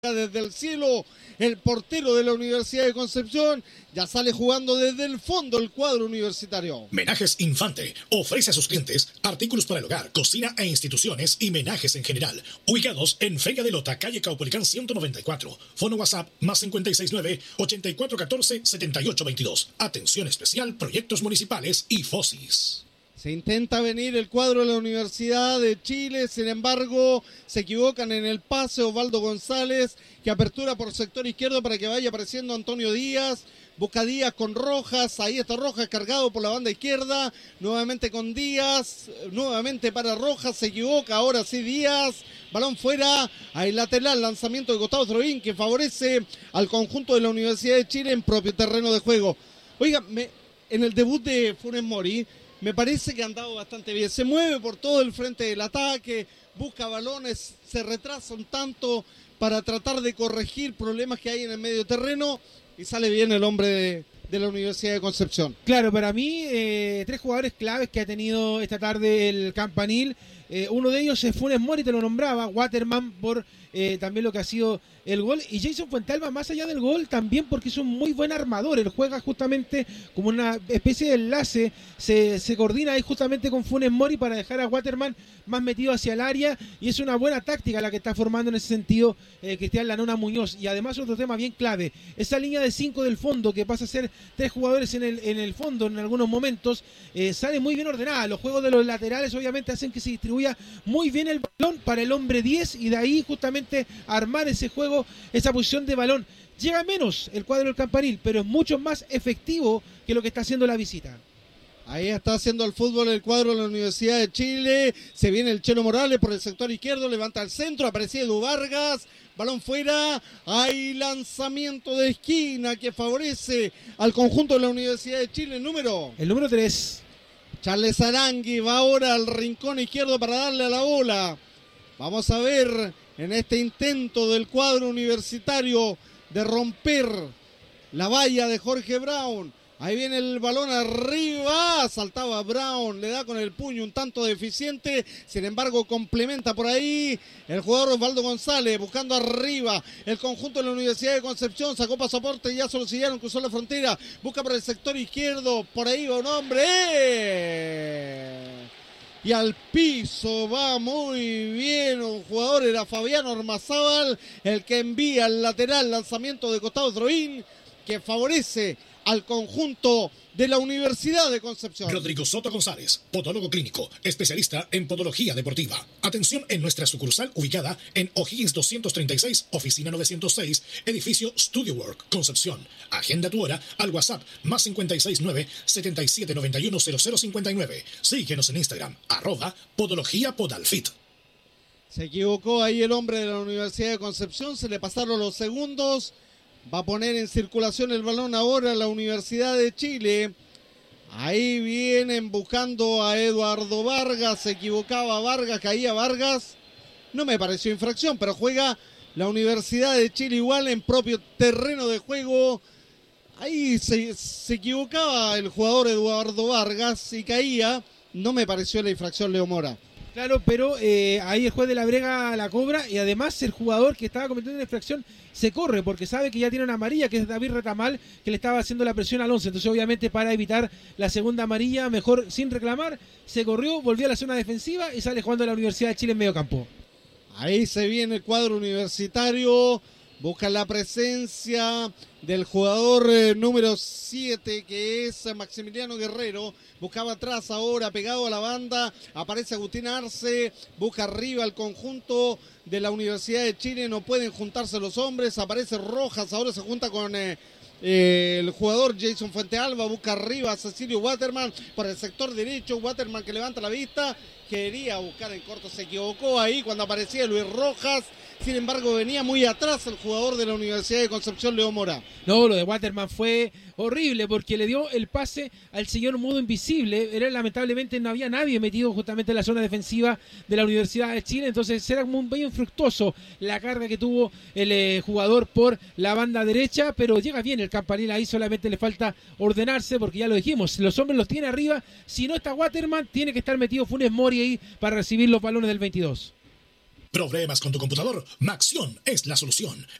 desde el cielo, el portero de la Universidad de Concepción ya sale jugando desde el fondo el cuadro universitario. Menajes Infante ofrece a sus clientes artículos para el hogar, cocina e instituciones y menajes en general. Ubicados en Feria de Lota, calle Caupolicán 194. Fono WhatsApp más 569-8414-7822. Atención especial, proyectos municipales y FOSIS. Se intenta venir el cuadro de la Universidad de Chile, sin embargo, se equivocan en el pase. Osvaldo González, que apertura por sector izquierdo para que vaya apareciendo Antonio Díaz. Busca Díaz con Rojas, ahí está Rojas cargado por la banda izquierda, nuevamente con Díaz, nuevamente para Rojas, se equivoca, ahora sí Díaz, balón fuera, ahí lateral, lanzamiento de Gustavo Trovin que favorece al conjunto de la Universidad de Chile en propio terreno de juego. Oiga, en el debut de Funes Mori, me parece que ha andado bastante bien, se mueve por todo el frente del ataque, busca balones, se retrasa un tanto para tratar de corregir problemas que hay en el medio terreno y sale bien el hombre de la Universidad de Concepción. Claro, para mí, tres jugadores claves que ha tenido esta tarde el Campanil. Uno de ellos es Funes Mori, te lo nombraba, Waterman por también lo que ha sido el gol, y Jason Fuentealba más allá del gol también porque es un muy buen armador. Él juega justamente como una especie de enlace, se coordina ahí justamente con Funes Mori para dejar a Waterman más metido hacia el área, y es una buena táctica la que está formando en ese sentido Cristian Lanona Muñoz. Y además otro tema bien clave, esa línea de 5 del fondo que pasa a ser 3 jugadores en el fondo en algunos momentos, sale muy bien ordenada. Los juegos de los laterales obviamente hacen que se distribuya muy bien el balón para el hombre 10 y de ahí justamente armar ese juego, esa posición de balón. Llega menos el cuadro del Campanil, pero es mucho más efectivo que lo que está haciendo la visita. Ahí está haciendo el fútbol el cuadro de la Universidad de Chile. Se viene el Chelo Morales por el sector izquierdo, levanta el centro, aparece Edu Vargas, balón fuera, hay lanzamiento de esquina que favorece al conjunto de la Universidad de Chile. El número 3. Charles Arangui va ahora al rincón izquierdo para darle a la bola. Vamos a ver en este intento del cuadro universitario de romper la valla de Jorge Brown. Ahí viene el balón arriba, saltaba Brown, le da con el puño un tanto deficiente, sin embargo complementa por ahí el jugador Osvaldo González, buscando arriba el conjunto de la Universidad de Concepción, sacó pasaporte y ya solo sillaron, cruzó la frontera, busca por el sector izquierdo, por ahí va un hombre, y al piso va muy bien un jugador, era Fabiano Ormazábal, el que envía el lateral, lanzamiento de Gustavo Trovin, que favorece al conjunto de la Universidad de Concepción. Rodrigo Soto González, podólogo clínico, especialista en podología deportiva. Atención en nuestra sucursal ubicada en O'Higgins 236, oficina 906, edificio Studio Work, Concepción. Agenda tu hora al WhatsApp más 569-7791-0059. Síguenos en Instagram, @podologiapodalfit. Se equivocó ahí el hombre de la Universidad de Concepción, se le pasaron los segundos. Va a poner en circulación el balón ahora la Universidad de Chile. Ahí vienen buscando a Eduardo Vargas. Se equivocaba Vargas, caía Vargas. No me pareció infracción, pero juega la Universidad de Chile igual en propio terreno de juego. Ahí se equivocaba el jugador Eduardo Vargas y caía. No me pareció la infracción, Leo Mora. Claro, pero ahí el juez de la Brega la cobra, y además el jugador que estaba cometiendo una infracción se corre porque sabe que ya tiene una amarilla, que es David Retamal, que le estaba haciendo la presión al 11. Entonces obviamente para evitar la segunda amarilla, mejor sin reclamar, se corrió, volvió a la zona defensiva y sale jugando a la Universidad de Chile en medio campo. Ahí se viene el cuadro universitario. Busca la presencia del jugador número 7, que es Maximiliano Guerrero. Buscaba atrás ahora, pegado a la banda. Aparece Agustín Arce. Busca arriba el conjunto de la Universidad de Chile. No pueden juntarse los hombres. Aparece Rojas. Ahora se junta con el jugador Jason Fuentealba. Busca arriba a Cecilio Waterman por el sector derecho. Waterman que levanta la vista. Quería buscar en corto. Se equivocó ahí cuando aparecía Luis Rojas. Sin embargo, venía muy atrás el jugador de la Universidad de Concepción, Leo Mora. No, lo de Waterman fue horrible porque le dio el pase al señor Mudo Invisible. Lamentablemente no había nadie metido justamente en la zona defensiva de la Universidad de Chile. Entonces era muy bien fructuoso la carga que tuvo el jugador por la banda derecha. Pero llega bien el Campanil, ahí solamente le falta ordenarse porque ya lo dijimos, los hombres los tiene arriba. Si no está Waterman, tiene que estar metido Funes Mori ahí para recibir los balones del 22. ¿Problemas con tu computador? Maxion es la solución.